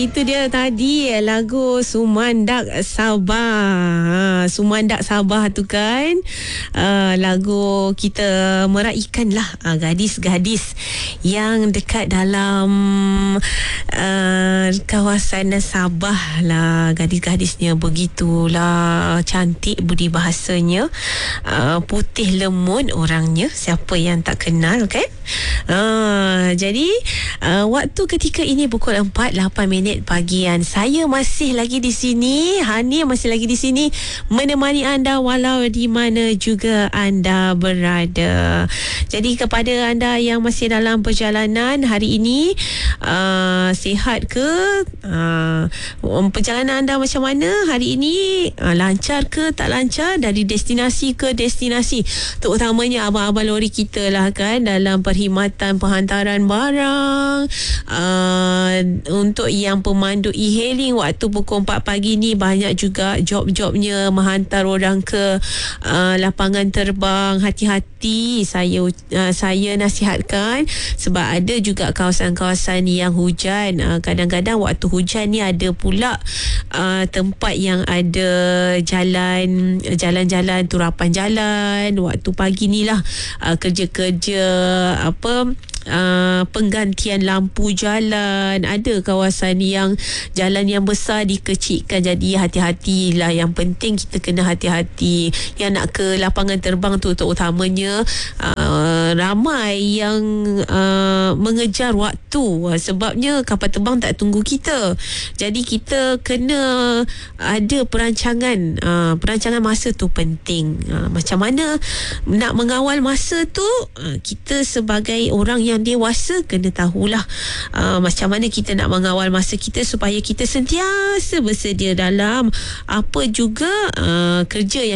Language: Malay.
Itu dia tadi lagu Sumandak Sabah. Sumandak Sabah tu kan lagu kita meraihkan lah gadis-gadis yang dekat dalam kawasan Sabah lah. Gadis-gadisnya begitulah cantik budi bahasanya, putih lemon orangnya, siapa yang tak kenal kan. Jadi waktu ketika ini pukul 4:08 pagian. Saya masih lagi di sini, Hani masih lagi di sini menemani anda walau di mana juga anda berada. Jadi kepada anda yang masih dalam perjalanan hari ini, sihat ke? Perjalanan anda macam mana hari ini? Lancar ke tak lancar? Dari destinasi ke destinasi, terutamanya abang-abang lori kita lah kan, dalam perkhidmatan penghantaran barang. Untuk yang pemandu e-hailing waktu pukul 4 pagi ni banyak juga job-jobnya menghantar orang ke lapangan terbang. Hati-hati, saya nasihatkan, sebab ada juga kawasan-kawasan yang hujan. Kadang-kadang waktu hujan ni ada pula tempat yang ada jalan-jalan turapan jalan. Waktu pagi ni lah kerja-kerja penggantian lampu jalan. Ada kawasan yang jalan yang besar dikecilkan. Jadi hati-hatilah. Yang penting kita kena hati-hati. Yang nak ke lapangan terbang tu terutamanya ramai yang mengejar waktu, sebabnya kapal terbang tak tunggu kita. Jadi kita kena ada perancangan. Perancangan masa tu penting. Macam mana nak mengawal masa tu, kita sebagai orang yang dewasa kena tahulah macam mana kita nak mengawal masa kita supaya kita sentiasa bersedia dalam apa juga kerja yang